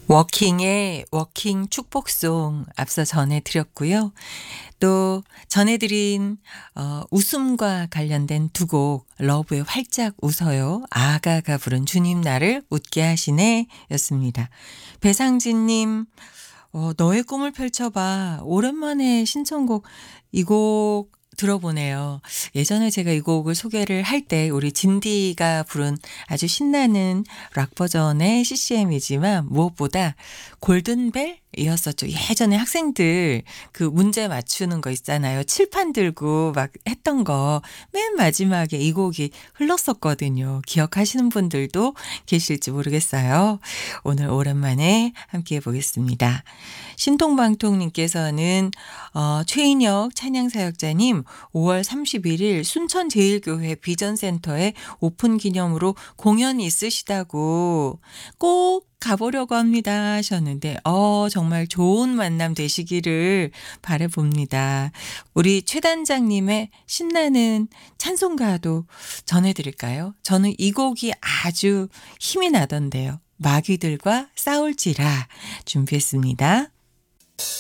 워킹의 워킹 축복송 앞서 전해드렸고요. 또 전해드린 웃음과 관련된 두 곡 러브의 활짝 웃어요. 아가가 부른 주님 나를 웃게 하시네 였습니다. 배상진님 너의 꿈을 펼쳐봐. 오랜만에 신청곡 이 곡 들어보네요. 예전에 제가 이 곡을 소개를 할 때 우리 진디가 부른 아주 신나는 락 버전의 CCM이지만 무엇보다 골든벨이었었죠. 예전에 학생들 그 문제 맞추는 거 있잖아요. 칠판 들고 막 했던 거 맨 마지막에 이 곡이 흘렀었거든요. 기억하시는 분들도 계실지 모르겠어요. 오늘 오랜만에 함께 해보겠습니다. 신통방통님께서는 최인혁 찬양사역자님 5월 31일 순천제일교회 비전센터에 오픈 기념으로 공연이 있으시다고 꼭 가보려고 합니다 하셨는데 정말 좋은 만남 되시기를 바라봅니다. 우리 최 단장님의 신나는 찬송가도 전해드릴까요? 저는 이 곡이 아주 힘이 나던데요. 마귀들과 싸울지라 준비했습니다.